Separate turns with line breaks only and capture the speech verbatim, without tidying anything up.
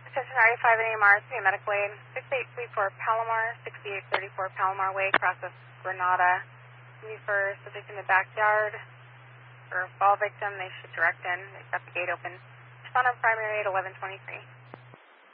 Attention R A five and A M R, three medical aid, six eight three four Palomar, sixty-eight thirty-four Palomar Way, across of Granada. Need for subject in the backyard. For a fall victim, they should direct in. They've got the gate open. Respond on primary at eleven twenty-three.